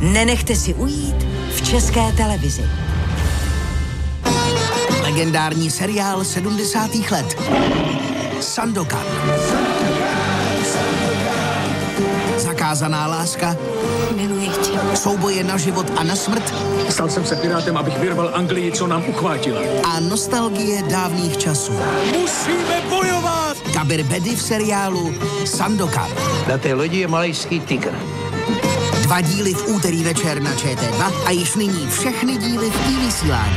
Nenechte si ujít v České televizi. Legendární seriál 70. let. Sandokan. Zakázaná láska. Miluji tě. Souboje na život a na smrt. Stal jsem se pirátem, abych vyrval Anglii, co nám uchvátila. A nostalgie dávných časů. Musíme bojovat! Kabir Bedi v seriálu Sandokan. Na té lodi je malajský tygr. 2 díly v úterý večer na ČT2 a již nyní všechny díly v iVysílání.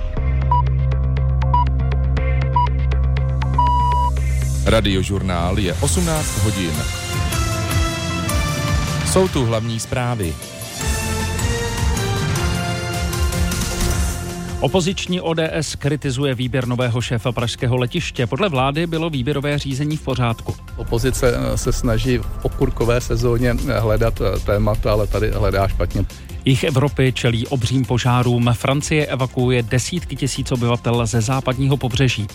Radiožurnál je 18 hodin. Jsou tu hlavní zprávy. Opoziční ODS kritizuje výběr nového šéfa pražského letiště. Podle vlády bylo výběrové řízení v pořádku. Opozice se snaží v okurkové sezóně hledat témata, ale tady hledá špatně. Jih Evropy čelí obřím požárům. Francie evakuuje desítky tisíc obyvatel ze západního pobřeží.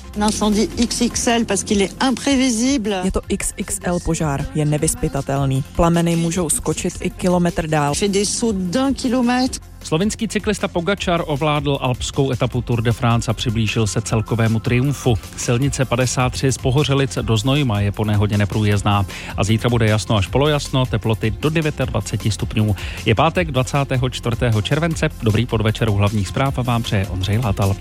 Je to XXL požár, je nevyzpytatelný. Plameny můžou skočit i kilometr dál. Slovinský cyklista Pogačar ovládl alpskou etapu Tour de France a přiblížil se celkovému triumfu. Silnice 53 z Pohořelic do Znojma je po nehodě neprůjezdná. A zítra bude jasno až polojasno, teploty do 29 stupňů. Je pátek 24. července. Dobrý podvečer u hlavních zpráv a vám přeje Ondřej Látal.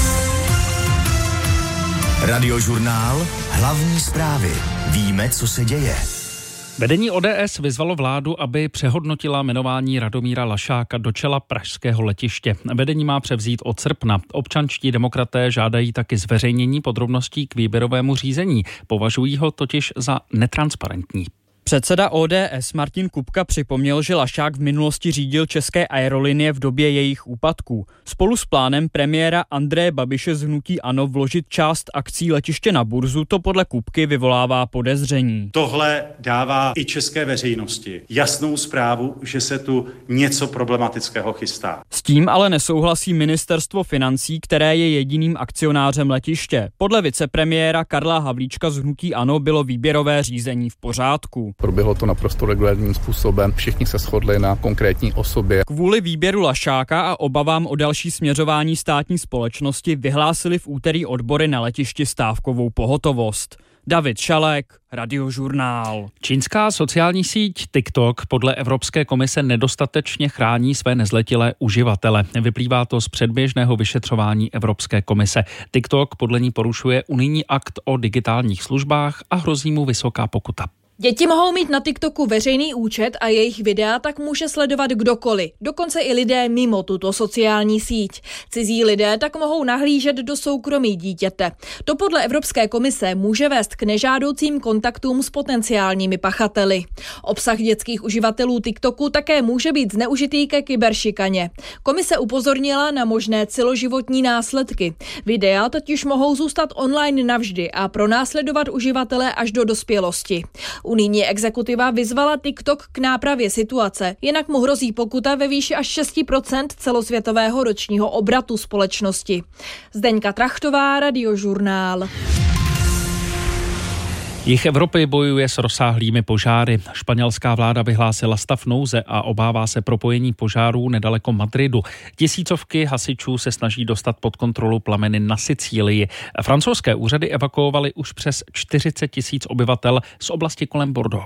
Radiožurnál, hlavní zprávy. Víme, co se děje. Vedení ODS vyzvalo vládu, aby přehodnotila jmenování Radomíra Lašáka do čela pražského letiště. Vedení má převzít od srpna. Občanští demokraté žádají taky zveřejnění podrobností k výběrovému řízení. Považují ho totiž za netransparentní. Předseda ODS Martin Kupka připomněl, že Lašák v minulosti řídil České aerolinie v době jejich úpadků. Spolu s plánem premiéra Andreje Babiše z hnutí ANO vložit část akcí letiště na burzu to podle Kupky vyvolává podezření. Tohle dává i české veřejnosti jasnou zprávu, že se tu něco problematického chystá. S tím ale nesouhlasí ministerstvo financí, které je jediným akcionářem letiště. Podle vicepremiéra Karla Havlíčka z hnutí ANO bylo výběrové řízení v pořádku. Proběhlo to naprosto regulárním způsobem, všichni se shodli na konkrétní osobě. Kvůli výběru Lašáka a obavám o další směřování státní společnosti vyhlásili v úterý odbory na letišti stávkovou pohotovost. David Šalek, Radiožurnál. Čínská sociální síť TikTok podle Evropské komise nedostatečně chrání své nezletilé uživatele. Vyplývá to z předběžného vyšetřování Evropské komise. TikTok podle ní porušuje unijní akt o digitálních službách a hrozí mu vysoká pokuta. Děti mohou mít na TikToku veřejný účet a jejich videa tak může sledovat kdokoliv, dokonce i lidé mimo tuto sociální síť. Cizí lidé tak mohou nahlížet do soukromí dítěte. To podle Evropské komise může vést k nežádoucím kontaktům s potenciálními pachateli. Obsah dětských uživatelů TikToku také může být zneužitý ke kyberšikaně. Komise upozornila na možné celoživotní následky. Videa totiž mohou zůstat online navždy a pronásledovat uživatele až do dospělosti. Unijní exekutiva vyzvala TikTok k nápravě situace, jinak mu hrozí pokuta ve výši až 6% celosvětového ročního obratu společnosti. Zdeňka Trachtová, Radiožurnál. Jih Evropy bojuje s rozsáhlými požáry. Španělská vláda vyhlásila stav nouze a obává se propojení požárů nedaleko Madridu. Tisícovky hasičů se snaží dostat pod kontrolu plameny na Sicílii. Francouzské úřady evakuovaly už přes 40 000 obyvatel z oblasti kolem Bordeaux.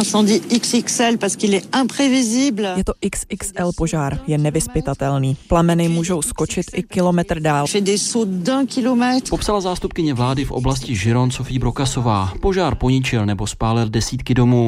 Je to XXL požár, je nevyzpytatelný. Plameny můžou skočit i kilometr dál. Popsala zástupkyně vlády v oblasti Giron Sophie Brokasová. Požár poničil nebo spálil desítky domů.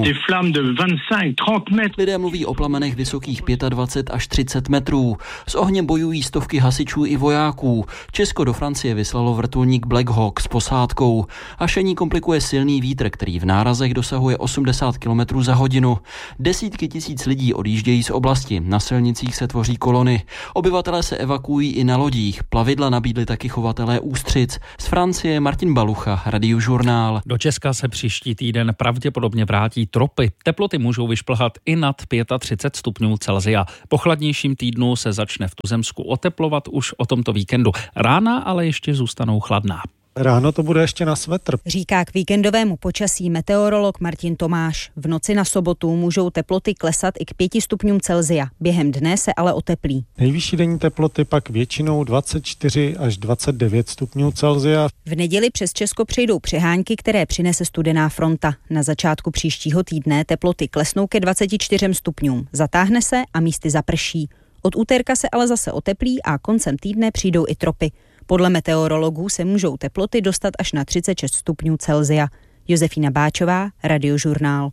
Lidé mluví o plamenech vysokých 25 až 30 metrů. S ohněm bojují stovky hasičů i vojáků. Česko do Francie vyslalo vrtulník Black Hawk s posádkou. Hašení komplikuje silný vítr, který v nárazech dosahuje 80 km za hodinu. Desítky tisíc lidí odjíždějí z oblasti. Na silnicích se tvoří kolony. Obyvatelé se evakuují i na lodích. Plavidla nabídli taky chovatelé ústřic. Z Francie Martin Balucha, Radiožurnál. Do Česka se příští týden pravděpodobně vrátí tropy. Teploty můžou vyšplhat i nad 35 stupňů Celsia. Po chladnějším týdnu se začne v tuzemsku oteplovat už o tomto víkendu. Rána ale ještě zůstanou chladná. Ráno to bude ještě na svetr. Říká k víkendovému počasí meteorolog Martin Tomáš. V noci na sobotu můžou teploty klesat i k 5 stupňům Celsia. Během dne se ale oteplí. Nejvyšší denní teploty pak většinou 24 až 29 stupňů Celsia. V neděli přes Česko přejdou přehánky, které přinese studená fronta. Na začátku příštího týdne teploty klesnou ke 24 stupňům. Zatáhne se a místy zaprší. Od úterka se ale zase oteplí a koncem týdne přijdou i tropy. Podle meteorologů se můžou teploty dostat až na 36 stupňů Celsia. Josefína Báčová, Radiožurnál.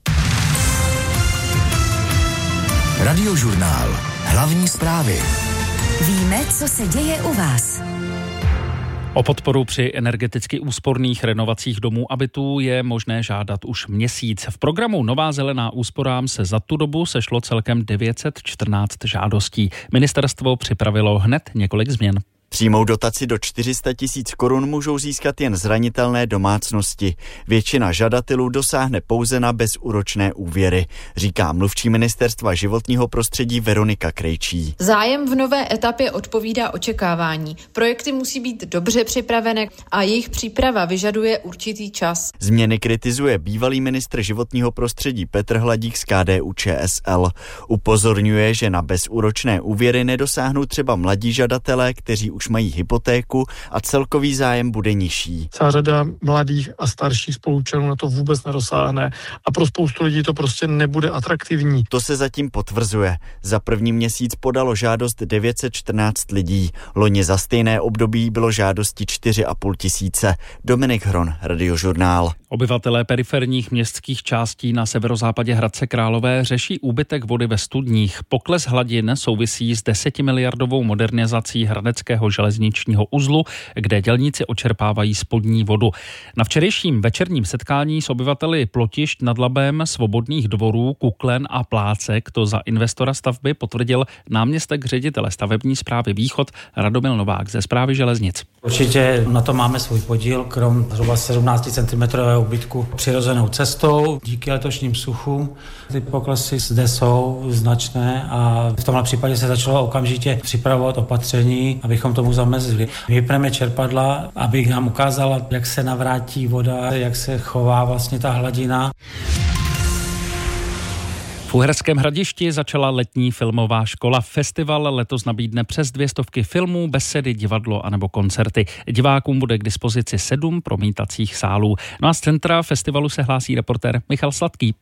Radiožurnál. Hlavní zprávy. Víme, co se děje u vás. O podporu při energeticky úsporných renovacích domů a bytů je možné žádat už měsíc. V programu Nová zelená úsporám se za tu dobu sešlo celkem 914 žádostí. Ministerstvo připravilo hned několik změn. Přímou dotaci do 400 000 korun můžou získat jen zranitelné domácnosti. Většina žadatelů dosáhne pouze na bezúročné úvěry, říká mluvčí Ministerstva životního prostředí Veronika Krejčí. Zájem v nové etapě odpovídá očekávání. Projekty musí být dobře připravené a jejich příprava vyžaduje určitý čas. Změny kritizuje bývalý ministr životního prostředí Petr Hladík z KDU-ČSL. Upozorňuje, že na bezúročné úvěry nedosáhnou třeba mladí žadatelé, kteří už mají hypotéku a celkový zájem bude nižší. Celá řada mladých a starších spoluobčanů na to vůbec nedosáhne a pro spoustu lidí to prostě nebude atraktivní. To se zatím potvrzuje. Za první měsíc podalo žádost 914 lidí. Loni za stejné období bylo žádostí 4,5 tisíce. Dominik Hron, Radiožurnál. Obyvatelé periferních městských částí na severozápadě Hradce Králové řeší úbytek vody ve studních. Pokles hladin souvisí s 10 miliardovou modernizací hradeckého železničního uzlu, kde dělníci očerpávají spodní vodu. Na včerejším večerním setkání s obyvateli Plotišť nad Labem, Svobodných dvorů, Kuklen a Plácek to za investora stavby potvrdil náměstek ředitele stavební správy Východ Radomil Novák ze Správy železnic. Určitě na to máme svůj podíl, krom zhruba 17 cm úbytku přirozenou cestou. Díky letošním suchu ty poklesy zde jsou značné a v tomhle případě se začalo okamžitě připravovat opatření, abychom tomu zamezili. Vypneme čerpadla, aby nám ukázala, jak se navrátí voda, jak se chová vlastně ta hladina. V Uherském Hradišti začala letní filmová škola. Festival letos nabídne přes 200 filmů, besedy, divadlo anebo koncerty. Divákům bude k dispozici 7 promítacích sálů. No a z centra festivalu se hlásí reportér Michal Sladký.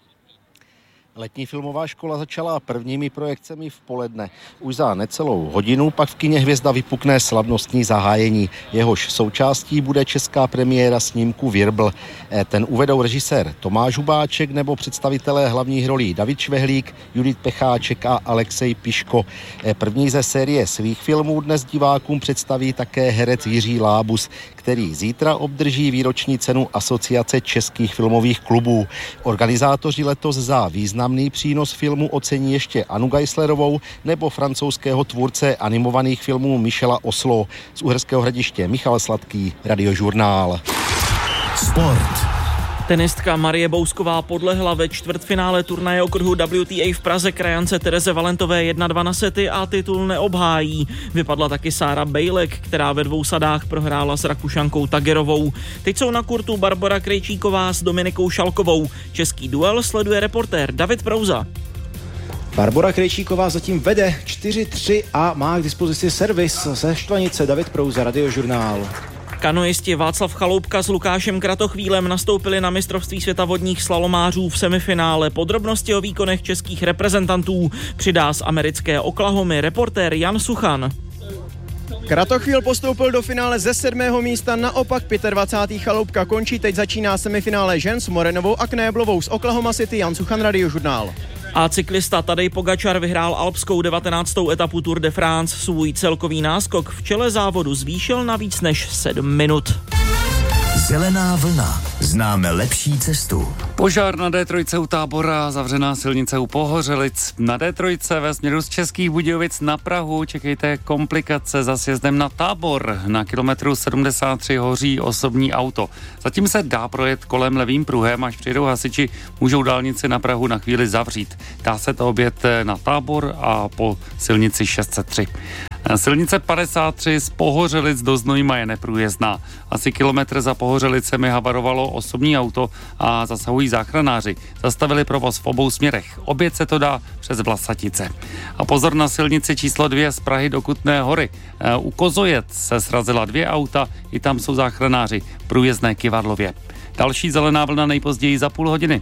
Letní filmová škola začala prvními projekcemi v poledne. Už za necelou hodinu pak v kině Hvězda vypukne slavnostní zahájení. Jehož součástí bude česká premiéra snímku Virbl. Ten uvedou režisér Tomáš Hubáček nebo představitelé hlavních rolí David Švehlík, Judith Pecháček a Alexej Piško. První ze série svých filmů dnes divákům představí také herec Jiří Lábus, který zítra obdrží výroční cenu Asociace českých filmových klubů. Organizátoři letos za významný přínos filmu ocení ještě Anu Geislerovou nebo francouzského tvůrce animovaných filmů Michela Oslo. Z Uherského Hradiště Michal Sladký, Radiožurnál. Sport. Tenistka Marie Bousková podlehla ve čtvrtfinále turnaje okruhu WTA v Praze krajance Tereze Valentové 1-2 na sety a titul neobhájí. Vypadla taky Sára Bejlek, která ve 2 sadách prohrála s Rakušankou Tagerovou. Teď jsou na kurtu Barbora Krejčíková s Dominikou Šalkovou. Český duel sleduje reportér David Prouza. Barbora Krejčíková zatím vede 4-3 a má k dispozici servis ze Štvanice. David Prouza, Radiožurnál. Kanoisti Václav Chaloupka s Lukášem Kratochvílem nastoupili na mistrovství světa vodních slalomářů v semifinále. Podrobnosti o výkonech českých reprezentantů přidá z americké Oklahomy reportér Jan Suchan. Kratochvíl postoupil do finále ze 7. místa, naopak 25. Chaloupka končí, teď začíná semifinále žen s Morenovou a Knéblovou z Oklahoma City. Jan Suchan, Radiožurnál. A cyklista Tadej Pogačar vyhrál alpskou 19. etapu Tour de France. Svůj celkový náskok v čele závodu zvýšil na víc než 7 minut. Zelená vlna. Známe lepší cestu. Požár na D3 u Tábora, zavřená silnice u Pohořelic. Na D3 ve směru z Českých Budějovic na Prahu čekejte komplikace za sjezdem na Tábor. Na kilometru 73 hoří osobní auto. Zatím se dá projet kolem levým pruhem, až přijdou hasiči, můžou dálnici na Prahu na chvíli zavřít. Dá se to objet na Tábor a po silnici 603. Silnice 53 z Pohořelic do Znojma je neprůjezdná. Asi kilometr za Pohořelicemi havarovalo osobní auto a zasahují záchranáři. Zastavili provoz v obou směrech. Obět se to dá přes Vlasatice. A pozor na silnici číslo 2 z Prahy do Kutné Hory. U Kozojec se srazila 2 auta, i tam jsou záchranáři. Průjezdné Kyvadlově. Další zelená vlna nejpozději za půl hodiny.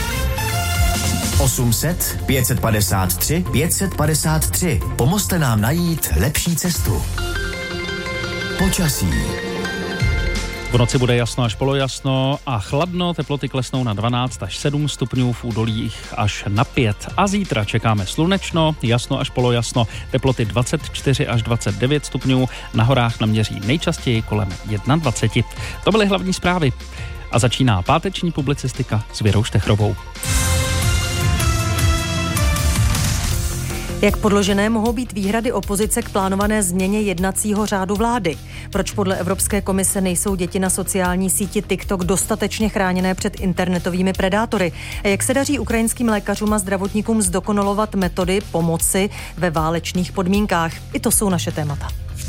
800 553 553. Pomozte nám najít lepší cestu. Počasí. V noci bude jasno až polojasno a chladno, teploty klesnou na 12 až 7 stupňů, v údolích až na 5. A zítra čekáme slunečno, jasno až polojasno, teploty 24 až 29 stupňů, na horách naměří nejčastěji kolem 21. To byly hlavní zprávy. A začíná páteční publicistika s Věrou Štechrovou. Jak podložené mohou být výhrady opozice k plánované změně jednacího řádu vlády? Proč podle Evropské komise nejsou děti na sociální síti TikTok dostatečně chráněné před internetovými predátory? A jak se daří ukrajinským lékařům a zdravotníkům zdokonalovat metody pomoci ve válečných podmínkách? I to jsou naše témata.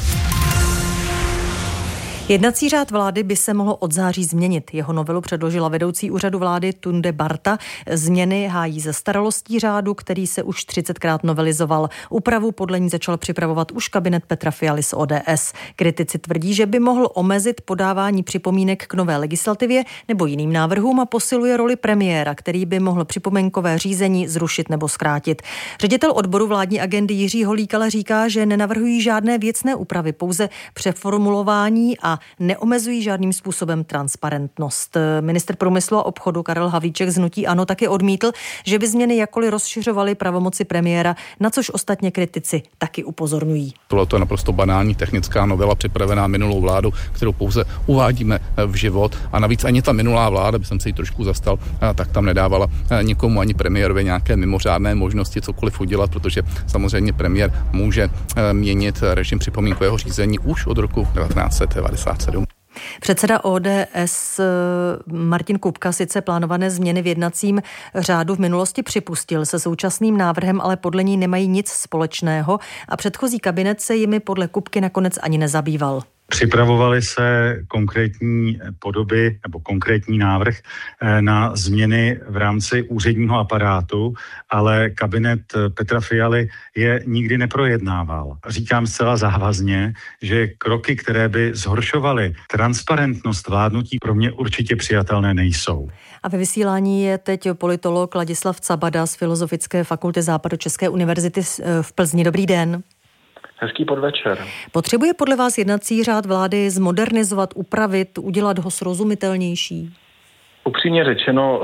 Jednací řád vlády by se mohlo od září změnit. Jeho novelu předložila vedoucí úřadu vlády Tunde Barta. Změny hájí zastaralostí řádu, který se už 30krát novelizoval. Úpravu podle ní začal připravovat už kabinet Petra Fialy z ODS. Kritici tvrdí, že by mohl omezit podávání připomínek k nové legislativě nebo jiným návrhům a posiluje roli premiéra, který by mohl připomínkové řízení zrušit nebo zkrátit. Ředitel odboru vládní agendy Jiří Holík ale říká, že nenavrhují žádné věcné úpravy, pouze přeformulování a neomezují žádným způsobem transparentnost. Ministr průmyslu a obchodu Karel Havlíček z hnutí ANO taky odmítl, že by změny jakkoliv rozšiřovaly pravomoci premiéra, na což ostatně kritici taky upozorňují. Tohle je naprosto banální technická novela připravená minulou vládu, kterou pouze uvádíme v život, a navíc ani ta minulá vláda, by jsem se jí trošku zastal, tak tam nedávala nikomu ani premiérovi nějaké mimořádné možnosti cokoliv udělat, protože samozřejmě premiér může měnit režim připomínkového řízení už od roku 1997. Předseda ODS Martin Kupka sice plánované změny v jednacím řádu v minulosti připustil, se současným návrhem ale podle ní nemají nic společného a předchozí kabinet se jimi podle Kupky nakonec ani nezabýval. Připravovaly se konkrétní podoby nebo konkrétní návrh na změny v rámci úředního aparátu, ale kabinet Petra Fialy je nikdy neprojednával. Říkám zcela závazně, že kroky, které by zhoršovaly transparentnost vládnutí, pro mě určitě přijatelné nejsou. A ve vysílání je teď politolog Ladislav Cabada z Filozofické fakulty Západočeské univerzity v Plzni. Dobrý den. Hezký podvečer. Potřebuje podle vás jednací řád vlády zmodernizovat, upravit, udělat ho srozumitelnější? Upřímně řečeno,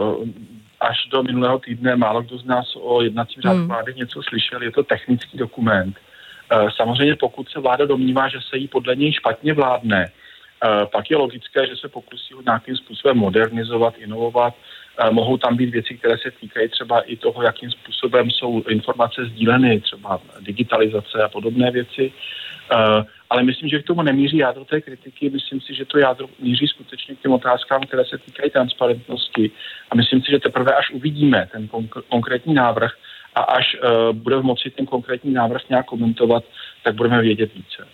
až do minulého týdne málo kdo z nás o jednacím řád vlády něco slyšel. Je to technický dokument. Samozřejmě pokud se vláda domnívá, že se jí podle něj špatně vládne, pak je logické, že se pokusí ho nějakým způsobem modernizovat, inovovat. Mohou tam být věci, které se týkají třeba i toho, jakým způsobem jsou informace sdíleny, třeba digitalizace a podobné věci. Ale myslím, že k tomu nemíří jádro té kritiky. Myslím si, že to jádro míří skutečně k těm otázkám, které se týkají transparentnosti. A myslím si, že teprve až uvidíme ten konkrétní návrh a až bude v moci ten konkrétní návrh nějak komentovat, tak budeme vědět více.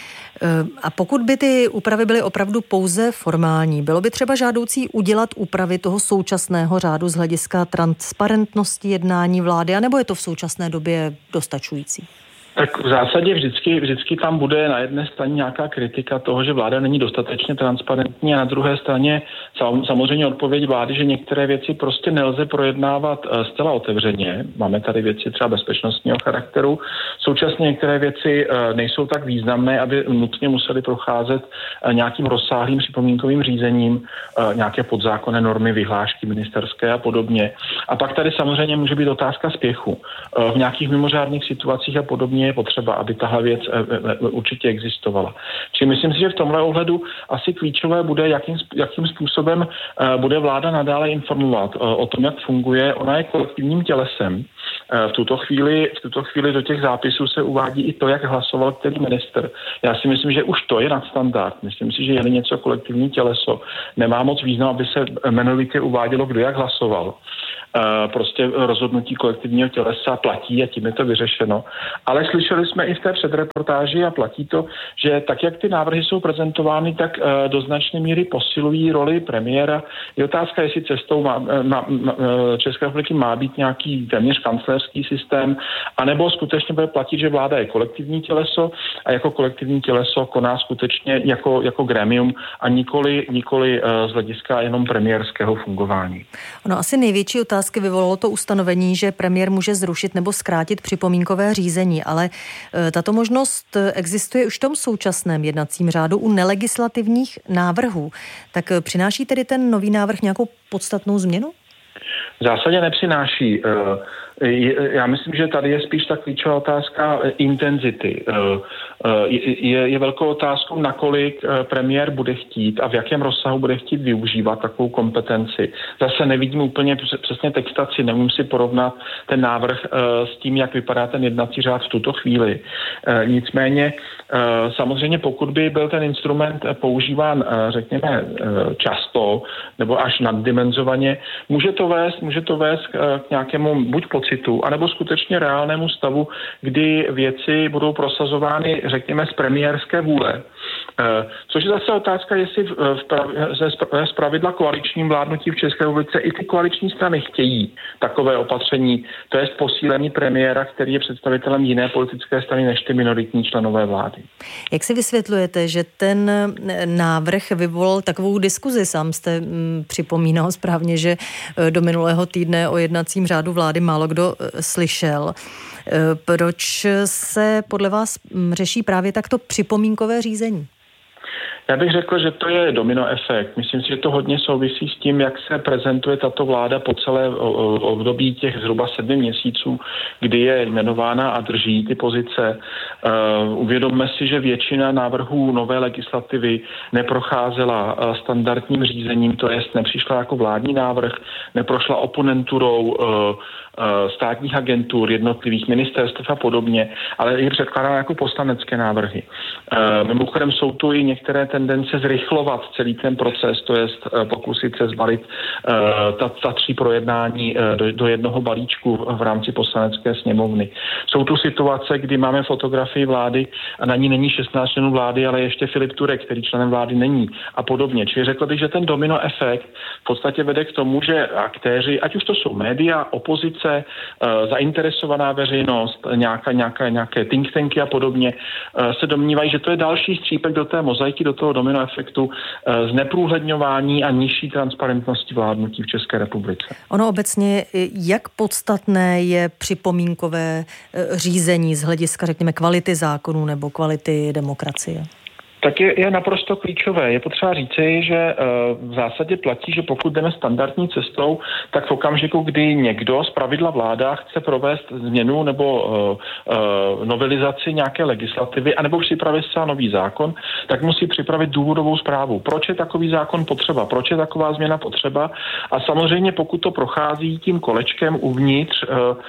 A pokud by ty úpravy byly opravdu pouze formální, bylo by třeba žádoucí udělat úpravy toho současného řádu z hlediska transparentnosti jednání vlády, anebo je to v současné době dostačující? Tak v zásadě vždycky tam bude na jedné straně nějaká kritika toho, že vláda není dostatečně transparentní, a na druhé straně samozřejmě odpověď vlády, že některé věci prostě nelze projednávat zcela otevřeně. Máme tady věci třeba bezpečnostního charakteru. Současně některé věci nejsou tak významné, aby nutně museli procházet nějakým rozsáhlým připomínkovým řízením, nějaké podzákonné normy, vyhlášky ministerské a podobně. A pak tady samozřejmě může být otázka spěchu. V nějakých mimořádných situacích a podobně je potřeba, aby tahle věc určitě existovala. Čili myslím si, že v tomhle ohledu asi klíčové bude, jakým způsobem bude vláda nadále informovat o tom, jak funguje. Ona je kolektivním tělesem. V tuto chvíli do těch zápisů se uvádí i to, jak hlasoval který ministr. Já si myslím, že už to je nadstandard. Myslím si, že je něco kolektivní těleso. Nemá moc význam, aby se jmenovitě uvádělo, kdo jak hlasoval. prostě rozhodnutí kolektivního tělesa platí a tím je to vyřešeno. Ale slyšeli jsme i v té předreportáži a platí to, že tak, jak ty návrhy jsou prezentovány, tak do značné míry posilují roli premiéra. Je otázka, jestli cestou České republiky má být nějaký téměř kancléřský systém, anebo skutečně bude platit, že vláda je kolektivní těleso a jako kolektivní těleso koná skutečně jako grémium a nikoli z hlediska jenom premiérského fungování. Ono asi největší otázky vyvolalo to ustanovení, že premiér může zrušit nebo zkrátit připomínkové řízení, ale tato možnost existuje už v tom současném jednacím řádu u nelegislativních návrhů. Tak přináší tedy ten nový návrh nějakou podstatnou změnu? V zásadě nepřináší. Já myslím, že tady je spíš ta klíčová otázka intenzity. Je velkou otázkou, nakolik premiér bude chtít a v jakém rozsahu bude chtít využívat takovou kompetenci. Zase nevidím úplně přesně textaci, nemůžu si porovnat ten návrh s tím, jak vypadá ten jednací řád v tuto chvíli. Nicméně samozřejmě pokud by byl ten instrument používán, řekněme, často nebo až naddimenzovaně, může to vést k nějakému buď pocitu, anebo skutečně reálnému stavu, kdy věci budou prosazovány, řekněme, z premiérské vůle. Což je zase otázka, jestli z pravidla koaličním vládnutí v České republice i ty koaliční strany chtějí takové opatření, to je posílení premiéra, který je představitelem jiné politické strany než ty minoritní členové vlády. Jak si vysvětlujete, že ten návrh vyvolal takovou diskuzi? Sám jste připomínal správně, že do minulého týdne o jednacím řádu vlády málo kdo slyšel. Proč se podle vás řeší právě takto připomínkové řízení? Já bych řekl, že to je domino efekt. Myslím si, že to hodně souvisí s tím, jak se prezentuje tato vláda po celé období těch zhruba 7 měsíců, kdy je jmenována a drží ty pozice. Uvědomme si, že většina návrhů nové legislativy neprocházela standardním řízením, to jest nepřišla jako vládní návrh, neprošla oponenturou státních agentur, jednotlivých ministerstev a podobně, ale je předkládána jako poslanecké návrhy. Mimochodem jsou tu i některé tendence zrychlovat celý ten proces, to jest pokusit se zbalit ta 3 projednání do jednoho balíčku v rámci poslanecké sněmovny. Jsou tu situace, kdy máme fotografii vlády a na ní není 16 členů vlády, ale ještě Filip Turek, který členem vlády není a podobně. Čili řekl bych, že ten domino efekt v podstatě vede k tomu, že aktéři, ať už to jsou média, opozice, zainteresovaná veřejnost, nějaké think tanky a podobně, se domnívají, že to je další střípek do té mozaiky, do toho domino efektu zneprůhledňování a nižší transparentnosti vládnutí v České republice. Ono obecně, jak podstatné je připomínkové řízení z hlediska, řekněme, kvality zákonů nebo kvality demokracie? Tak je naprosto klíčové. Je potřeba říci, že v zásadě platí, že pokud jdeme standardní cestou, tak v okamžiku, kdy někdo, zpravidla vláda, chce provést změnu nebo novelizaci nějaké legislativy, anebo připravit se nový zákon, tak musí připravit důvodovou zprávu. Proč je takový zákon potřeba? Proč je taková změna potřeba? A samozřejmě pokud to prochází tím kolečkem uvnitř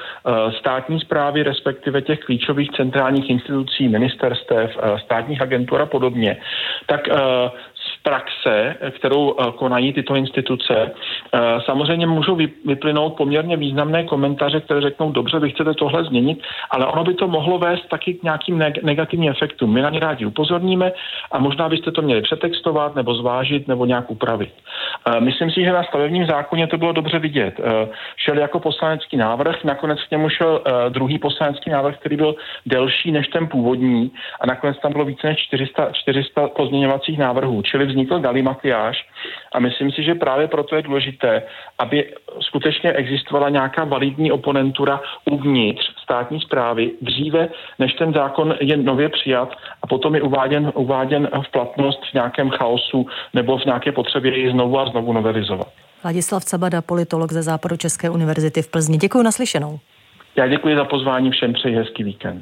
státní správy, respektive těch klíčových centrálních institucí, ministerstev, státních agentur a podobně, tak z praxe, kterou konají tyto instituce, samozřejmě můžou vyplynout poměrně významné komentáře, které řeknou, dobře, vy chcete tohle změnit, ale ono by to mohlo vést taky k nějakým negativním efektům. My na ně rádi upozorníme a možná byste to měli přetextovat nebo zvážit nebo nějak upravit. Myslím si, že na stavebním zákoně to bylo dobře vidět. Šel jako poslanecký návrh, nakonec k němu šel druhý poslanecký návrh, který byl delší než ten původní a nakonec tam bylo více než 400 pozměňovacích návrhů, čili vznikl galimatyáž a myslím si, že právě proto je důležité, aby skutečně existovala nějaká validní oponentura uvnitř státní správy dříve, než ten zákon je nově přijat a potom je uváděn v platnost v nějakém chaosu nebo v nějaké potřebě ji znovu a znovu novelizovat. Ladislav Cabada, politolog ze Západočeské univerzity v Plzni. Děkuji, naslyšenou. Já děkuji za pozvání, všem přeji hezký víkend.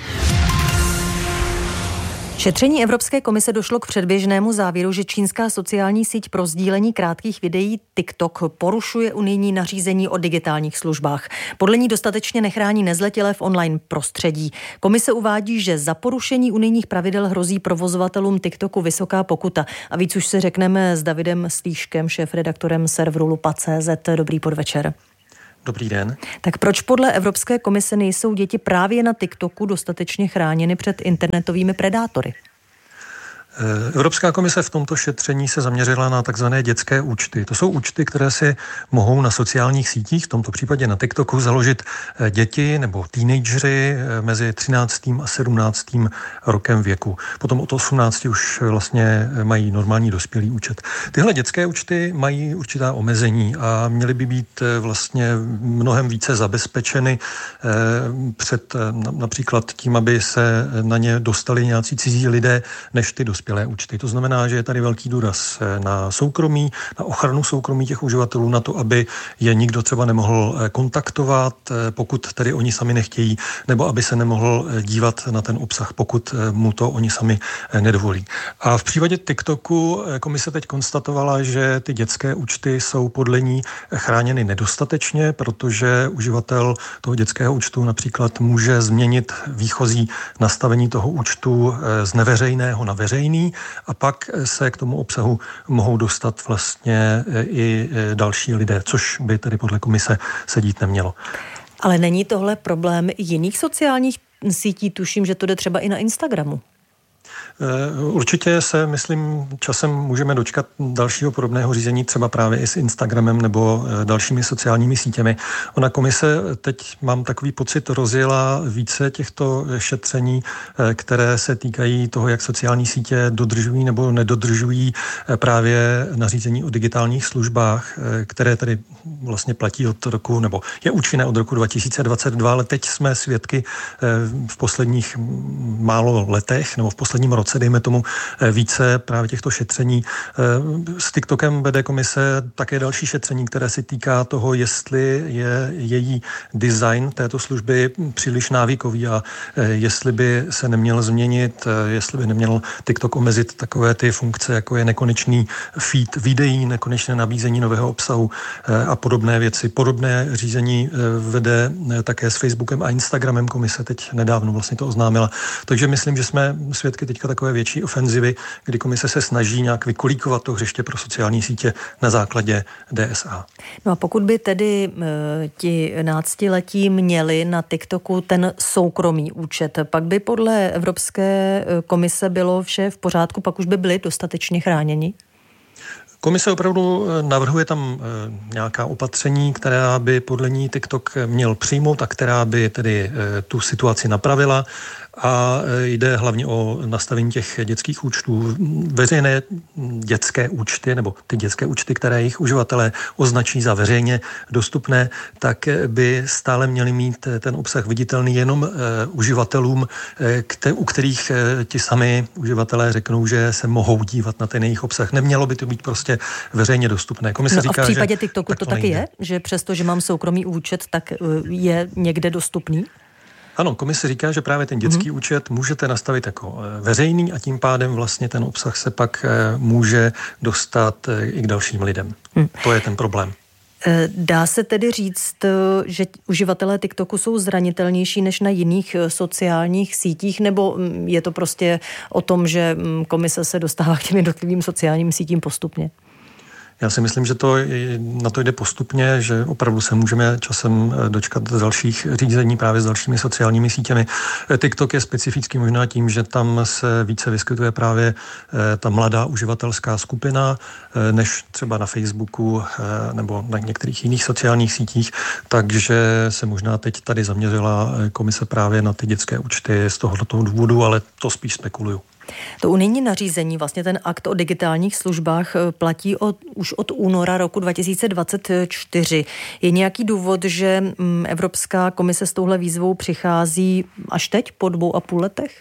Šetření Evropské komise došlo k předběžnému závěru, že čínská sociální síť pro sdílení krátkých videí TikTok porušuje unijní nařízení o digitálních službách. Podle ní dostatečně nechrání nezletilé v online prostředí. Komise uvádí, že za porušení unijních pravidel hrozí provozovatelům TikToku vysoká pokuta. A víc už se řekneme s Davidem Slíškem, šéfredaktorem serveru Lupa.cz. Dobrý podvečer. Dobrý den. Tak proč podle Evropské komise nejsou děti právě na TikToku dostatečně chráněny před internetovými predátory? Evropská komise v tomto šetření se zaměřila na takzvané dětské účty. To jsou účty, které si mohou na sociálních sítích, v tomto případě na TikToku, založit děti nebo teenageři mezi 13. a 17. rokem věku. Potom od 18 už vlastně mají normální dospělý účet. Tyhle dětské účty mají určitá omezení a měly by být vlastně mnohem více zabezpečeny před například tím, aby se na ně dostali nějací cizí lidé, než ty dospělé účty. To znamená, že je tady velký důraz na soukromí, na ochranu soukromí těch uživatelů, na to, aby je nikdo třeba nemohl kontaktovat, pokud tedy oni sami nechtějí, nebo aby se nemohl dívat na ten obsah, pokud mu to oni sami nedovolí. A v případě TikToku komise teď konstatovala, že ty dětské účty jsou podle ní chráněny nedostatečně, protože uživatel toho dětského účtu například může změnit výchozí nastavení toho účtu z neveřejného na veřejný a pak se k tomu obsahu mohou dostat vlastně i další lidé, což by tedy podle komise se dít nemělo. Ale není tohle problém jiných sociálních sítí? Tuším, že to jde třeba i na Instagramu. Určitě se, myslím, časem můžeme dočkat dalšího podobného řízení, třeba právě i s Instagramem nebo dalšími sociálními sítěmi. Ona komise teď, mám takový pocit, rozjela více těchto šetření, které se týkají toho, jak sociální sítě dodržují nebo nedodržují právě nařízení o digitálních službách, které tady vlastně platí od roku, nebo je účinné od roku 2022, ale teď jsme svědky v posledních málo letech, nebo v posledním roce, dejme tomu, více právě těchto šetření. S TikTokem vede komise také další šetření, které se týká toho, jestli je její design této služby příliš návykový a jestli by se neměl změnit, jestli by neměl TikTok omezit takové ty funkce, jako je nekonečný feed videí, nekonečné nabízení nového obsahu a podobné věci. Podobné řízení vede také s Facebookem a Instagramem komise teď nedávno vlastně to oznámila. Takže myslím, že jsme svědky teďka takové větší ofenzivy, kdy komise se snaží nějak vykolíkovat to hřiště pro sociální sítě na základě DSA. No a pokud by tedy ti 11letí měli na TikToku ten soukromý účet, pak by podle Evropské komise bylo vše v pořádku, pak už by byli dostatečně chráněni? Komise opravdu navrhuje tam nějaká opatření, která by podle ní TikTok měl přijmout a která by tedy tu situaci napravila. A jde hlavně o nastavení těch dětských účtů. Veřejné dětské účty, nebo ty dětské účty, které jejich uživatelé označí za veřejně dostupné, tak by stále měli mít ten obsah viditelný jenom uživatelům, u kterých ti sami uživatelé řeknou, že se mohou dívat na ten jejich obsah. Nemělo by to být prostě veřejně dostupné. Komise říká, a v případě že TikToku to taky je? Že přesto, že mám soukromý účet, tak je někde dostupný? Ano, komise říká, že právě ten dětský účet můžete nastavit jako veřejný a tím pádem vlastně ten obsah se pak může dostat i k dalším lidem. To je ten problém. Dá se tedy říct, že uživatelé TikToku jsou zranitelnější než na jiných sociálních sítích, nebo je to prostě o tom, že komise se dostává k těm jednotlivým sociálním sítím postupně? Já si myslím, že na to jde postupně, že opravdu se můžeme časem dočkat dalších řízení právě s dalšími sociálními sítěmi. TikTok je specifický možná tím, že tam se více vyskytuje právě ta mladá uživatelská skupina, než třeba na Facebooku nebo na některých jiných sociálních sítích, takže se možná teď tady zaměřila komise právě na ty dětské účty z tohoto důvodu, ale to spíš spekuluju. To unijní nařízení, vlastně ten akt o digitálních službách platí už od února roku 2024. Je nějaký důvod, že Evropská komise s touhle výzvou přichází až teď, po 2,5 letech?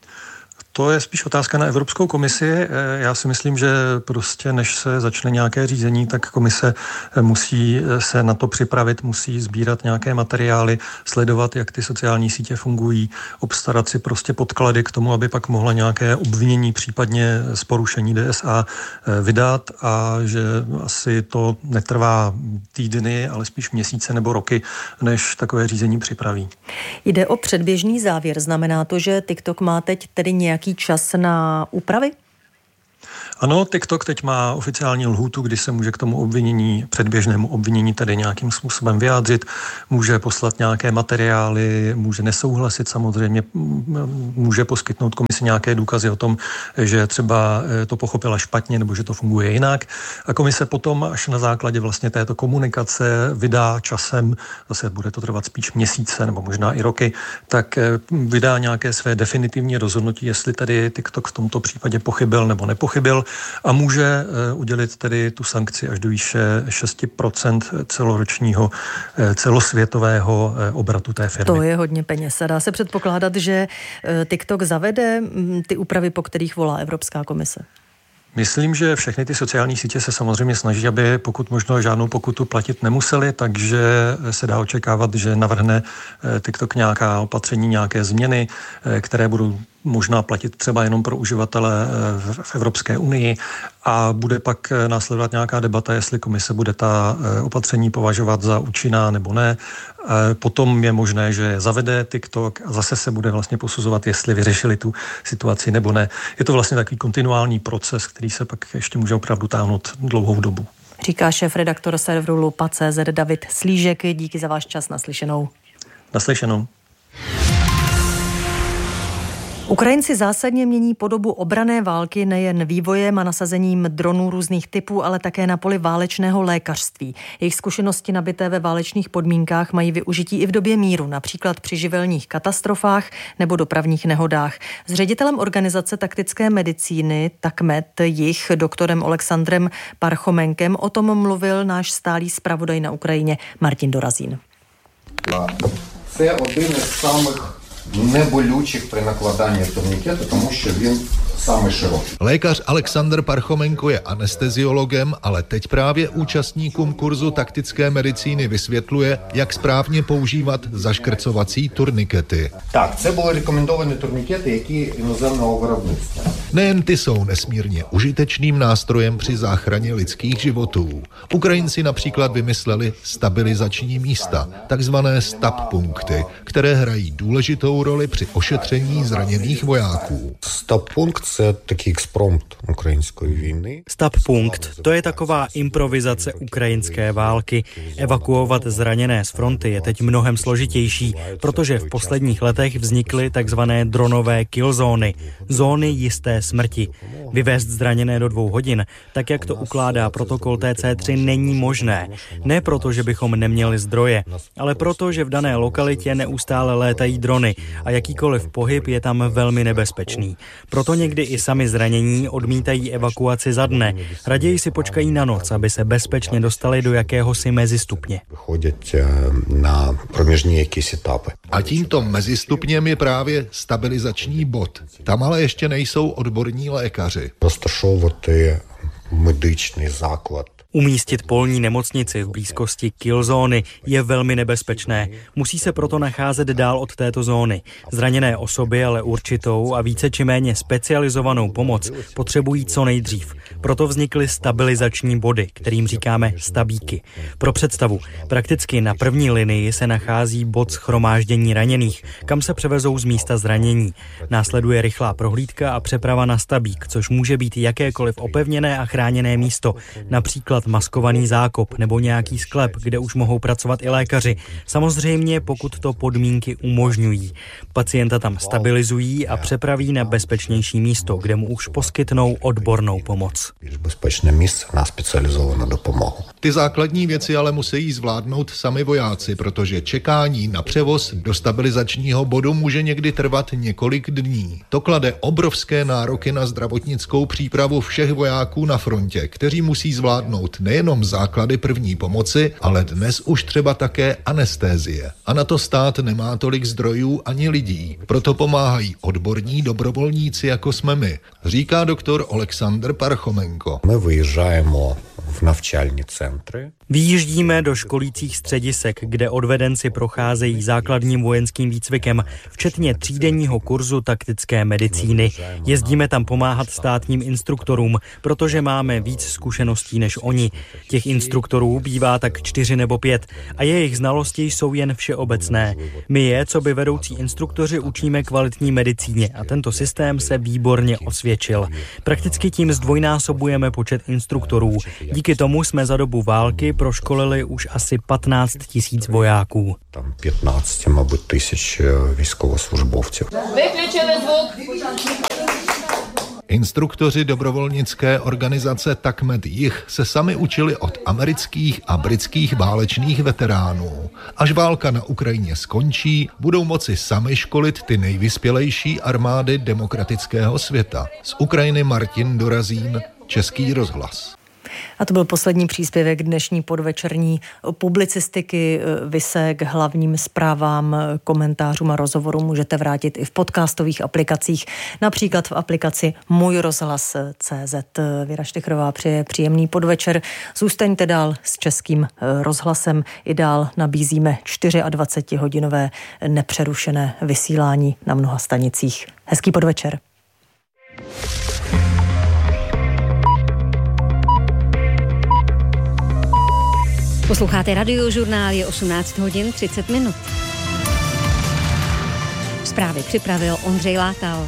To je spíš otázka na Evropskou komisi. Já si myslím, že prostě než se začne nějaké řízení, tak komise musí se na to připravit, musí sbírat nějaké materiály, sledovat, jak ty sociální sítě fungují, obstarat si prostě podklady k tomu, aby pak mohla nějaké obvinění, případně z porušení DSA vydat a že asi to netrvá týdny, ale spíš měsíce nebo roky, než takové řízení připraví. Jde o předběžný závěr. Znamená to, že TikTok má teď tedy nějaký čas na úpravy? Ano, TikTok teď má oficiální lhůtu, kdy se může k tomu obvinění, předběžnému obvinění tedy nějakým způsobem vyjádřit, může poslat nějaké materiály, může nesouhlasit samozřejmě, může poskytnout komisi nějaké důkazy o tom, že třeba to pochopila špatně nebo že to funguje jinak. A komise potom až na základě vlastně této komunikace vydá časem, zase bude to trvat spíš měsíce nebo možná i roky, tak vydá nějaké své definitivní rozhodnutí, jestli tedy TikTok v tomto případě pochybil nebo nepochybil a může udělit tedy tu sankci až do výše 6% celoročního celosvětového obratu té firmy. To je hodně peněz. Dá se předpokládat, že TikTok zavede ty úpravy, po kterých volá Evropská komise? Myslím, že všechny ty sociální sítě se samozřejmě snaží, aby pokud možno žádnou pokutu platit nemuseli, takže se dá očekávat, že navrhne TikTok nějaká opatření, nějaké změny, které budou možná platit třeba jenom pro uživatele v Evropské unii a bude pak následovat nějaká debata, jestli komise bude ta opatření považovat za účinná nebo ne. Potom je možné, že zavede TikTok a zase se bude vlastně posuzovat, jestli vyřešili tu situaci nebo ne. Je to vlastně takový kontinuální proces, který se pak ještě může opravdu táhnout dlouhou dobu. Říká šéf-redaktor serveru Lupa.cz David Slížek. Díky za váš čas, naslyšenou. Naslyšenou. Ukrajinci zásadně mění podobu obranné války nejen vývojem a nasazením dronů různých typů, ale také na poli válečného lékařství. Jejich zkušenosti nabité ve válečných podmínkách mají využití i v době míru, například při živelních katastrofách nebo dopravních nehodách. S ředitelem organizace taktické medicíny TACMED jich, doktorem Alexandrem Parchomenkem, o tom mluvil náš stálý zpravodaj na Ukrajině Martin Dorazín. Це один із самих neboluчих при накладанні турнікету, тому що він самий широкий. Lékař Alexandr Parchomenko je anesteziologem, ale teď právě účastníkům kurzu taktické medicíny vysvětluje, jak správně používat zaškrcovací turnikety. Tak, це були рекомендовані турнікети, які іноземного виробництва. Nejen ty jsou nesmírně užitečným nástrojem při záchraně lidských životů. Ukrajinci například vymysleli stabilizační místa, takzvané stab-punkty, které hrají důležitou roli při ošetření zraněných vojáků. Stab-punkt – to je taký експромт ukrajinské війни. Stab-punkt, to je taková improvizace ukrajinské války. Evakuovat zraněné z fronty je teď mnohem složitější, protože v posledních letech vznikly takzvané dronové killzóny, zóny jisté smrti. Vyvést zraněné do 2 hodin, tak jak to ukládá protokol TC3, není možné. Ne proto, že bychom neměli zdroje, ale proto, že v dané lokalitě neustále létají drony a jakýkoliv pohyb je tam velmi nebezpečný. Proto někdy i sami zranění odmítají evakuaci za dne. Raději si počkají na noc, aby se bezpečně dostali do jakéhosi mezistupně. Na pроміжні якісь етапи. A tímto mezistupněm je právě stabilizační bod. Tam ale ještě nejsou odborní lékaři. Розташовувати медичний заклад. Umístit polní nemocnici v blízkosti killzóny je velmi nebezpečné. Musí se proto nacházet dál od této zóny. Zraněné osoby ale určitou a více či méně specializovanou pomoc potřebují co nejdřív. Proto vznikly stabilizační body, kterým říkáme stabíky. Pro představu, prakticky na první linii se nachází bod shromáždění raněných, kam se převezou z místa zranění. Následuje rychlá prohlídka a přeprava na stabík, což může být jakékoliv opevněné a chráněné místo, například maskovaný zákop nebo nějaký sklep, kde už mohou pracovat i lékaři. Samozřejmě, pokud to podmínky umožňují. Pacienta tam stabilizují a přepraví na bezpečnější místo, kde mu už poskytnou odbornou pomoc. Bezpečné místo na specializovanou dopomohu. Ty základní věci ale musí zvládnout sami vojáci, protože čekání na převoz do stabilizačního bodu může někdy trvat několik dní. To klade obrovské nároky na zdravotnickou přípravu všech vojáků na frontě, kteří musí zvládnout nejenom základy první pomoci, ale dnes už třeba také anestézie. A na to stát nemá tolik zdrojů ani lidí. Proto pomáhají odborní dobrovolníci, jako jsme my, říká doktor Alexandr Parchomenko. My vyjíždáme v навчальні центри. Vyjíždíme do školících středisek, kde odvedenci procházejí základním vojenským výcvikem, včetně třídenního kurzu taktické medicíny. Jezdíme tam pomáhat státním instruktorům, protože máme víc zkušeností než oni. Těch instruktorů bývá tak 4 nebo 5 a jejich znalosti jsou jen všeobecné. My je, co by vedoucí instruktoři, učíme kvalitní medicíně a tento systém se výborně osvědčil. Prakticky tím zdvojnásobujeme počet instruktorů. Díky tomu jsme za dobu války proškolili už asi 15 000 vojáků. Tam 15, мабуть, тисяч військовослужбовців. Vyključili zvuk. Instruktoři dobrovolnické organizace Takmed Jih se sami učili od amerických a britských válečných veteránů. Až válka na Ukrajině skončí, budou moci sami školit ty nejvyspělejší armády demokratického světa. Z Ukrajiny Martin Dorazín, Český rozhlas. A to byl poslední příspěvek dnešní podvečerní publicistiky. Vy se k hlavním zprávám, komentářům a rozhovorům můžete vrátit i v podcastových aplikacích, například v aplikaci Můj rozhlas.cz. Věra Štychrová přeje příjemný podvečer. Zůstaňte dál s Českým rozhlasem. I dál nabízíme 24hodinové nepřerušené vysílání na mnoha stanicích. Hezký podvečer. Posloucháte Radiožurnál, je 18 hodin 30 minut. Zprávy připravil Ondřej Látal.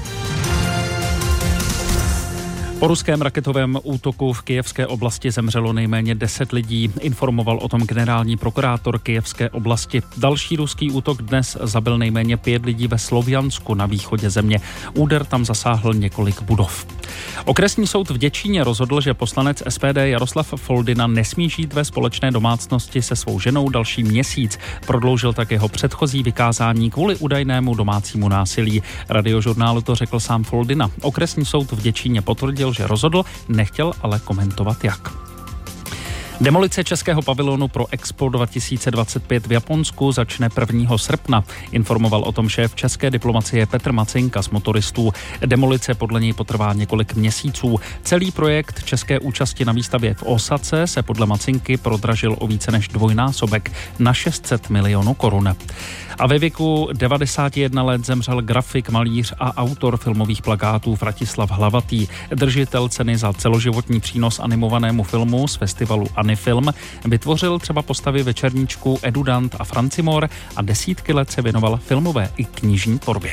Po ruském raketovém útoku v Kyjevské oblasti zemřelo nejméně 10 lidí, informoval o tom generální prokurátor Kyjevské oblasti. Další ruský útok dnes zabil nejméně 5 lidí ve Sloviansku na východě země. Úder tam zasáhl několik budov. Okresní soud v Děčíně rozhodl, že poslanec SPD Jaroslav Foldina nesmí žít ve společné domácnosti se svou ženou další měsíc. Prodloužil tak jeho předchozí vykázání kvůli údajnému domácímu násilí. Radiožurnálu to řekl sám Foldina. Okresní soud v Děčíně potvrdil, že rozhodl, nechtěl ale komentovat jak. Demolice českého pavilonu pro Expo 2025 v Japonsku začne 1. srpna. Informoval o tom šéf české diplomacie Petr Macinka z Motoristů. Demolice podle něj potrvá několik měsíců. Celý projekt české účasti na výstavě v Osace se podle Macinky prodražil o více než dvojnásobek na 600 milionů korun. A ve věku 91 let zemřel grafik, malíř a autor filmových plakátů Vratislav Hlavatý, držitel ceny za celoživotní přínos animovanému filmu z festivalu Anifilm. Vytvořil třeba postavy Večerníčku, Edudant a Francimor a desítky let se věnoval filmové i knižní tvorbě.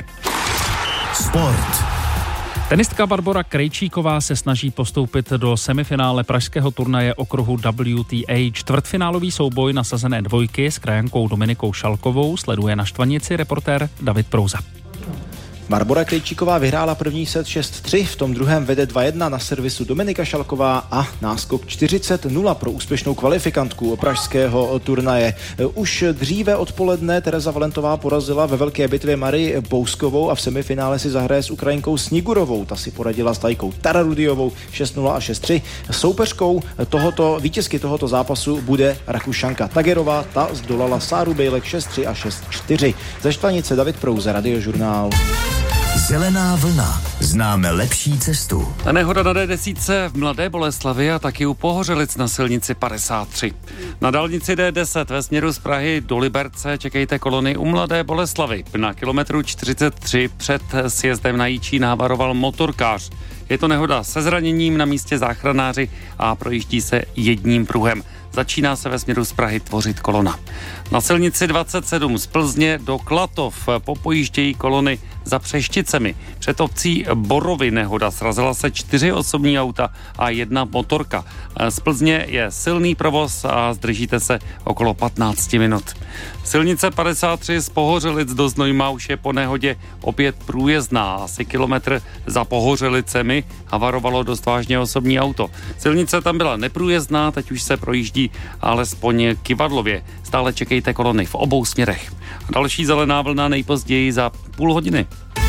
Sport. Tenistka Barbora Krejčíková se snaží postoupit do semifinále pražského turnaje okruhu WTA. Čtvrtfinálový souboj nasazené dvojky s krajankou Dominikou Šalkovou sleduje na Štvanici reportér David Prouza. Barbora Krejčíková vyhrála první set 6-3, v tom druhém vede 2-1 na servisu Dominika Šalková a náskok 40-0 pro úspěšnou kvalifikantku pražského turnaje. Už dříve odpoledne Tereza Valentová porazila ve velké bitvě Marii Bouskovou a v semifinále si zahraje s Ukrajinkou Snigurovou. Ta si poradila s Tajkou Tararudiovou 6-0 a 6-3. Soupeřkou vítězky tohoto zápasu bude Rakušanka Tagerová, ta zdolala Sáru Bejlek 6-3 a 6-4. Ze Štvanice David Prouza, Radiožurnál. Zelená vlna. Známe lepší cestu. A nehoda na D10 v Mladé Boleslavi a taky u Pohořelic na silnici 53. Na dálnici D10 ve směru z Prahy do Liberce čekejte kolony u Mladé Boleslavy. Na kilometru 43 před sjezdem na Jičín havaroval motorkář. Je to nehoda se zraněním, na místě záchranáři a projíždí se jedním pruhem. Začíná se ve směru z Prahy tvořit kolona. Na silnici 27 z Plzně do Klatov popojíždějí kolony za Přešticemi. Před obcí Borovy nehoda, srazila se 4 osobní auta a 1 motorka. Z Plzně je silný provoz a zdržíte se okolo 15 minut. Silnice 53 z Pohořelic do Znojma už je po nehodě opět průjezdná. Asi kilometr za Pohořelicemi havarovalo dost vážně osobní auto. Silnice tam byla neprůjezdná, teď už se projíždí alespoň kivadlově. Stále čekejte kolony v obou směrech. Další zelená vlna nejpozději za půl hodiny.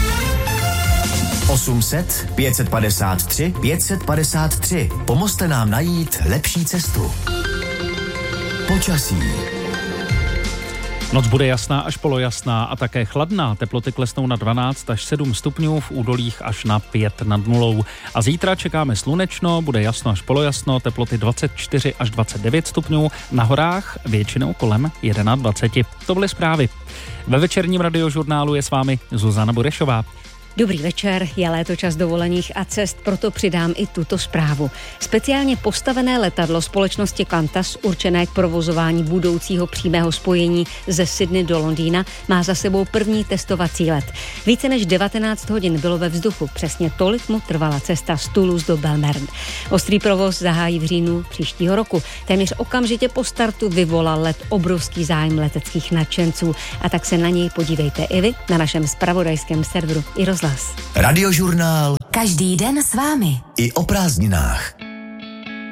800 553 553. Pomozte nám najít lepší cestu. Počasí. Noc bude jasná až polojasná a také chladná. Teploty klesnou na 12 až 7 stupňů, v údolích až na 5 nad nulou. A zítra čekáme slunečno, bude jasno až polojasno, teploty 24 až 29 stupňů, na horách většinou kolem 21. To byly zprávy. Ve večerním radiožurnálu je s vámi Zuzana Burešová. Dobrý večer, je léto čas dovolených a cest, proto přidám i tuto zprávu. Speciálně postavené letadlo společnosti Qantas určené k provozování budoucího přímého spojení ze Sydney do Londýna má za sebou první testovací let. Více než 19 hodin bylo ve vzduchu, přesně tolik mu trvala cesta z Toulouse do Belmern. Ostrý provoz zahájí v říjnu příštího roku. Téměř okamžitě po startu vyvolal let obrovský zájem leteckých nadšenců a tak se na něj podívejte i vy na našem zpravodajském serveru i Radiožurnál. Každý den s vámi. I o prázdninách.